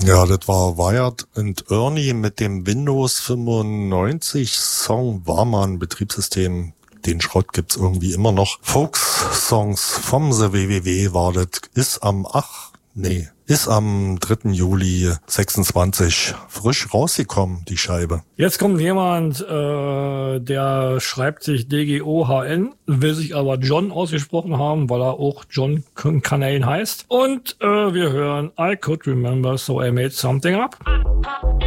Ja, das war Wired and Ernie mit dem Windows 95 Song Warman Betriebssystem. Den Schrott gibt's irgendwie immer noch. Folks-Songs vom The WWW war das. Ist am 3. Juli 26 frisch rausgekommen, die Scheibe. Jetzt kommt jemand, der schreibt sich DGOHN, will sich aber John ausgesprochen haben, weil er auch John Canane heißt. Und wir hören I Could Remember, So I Made Something Up.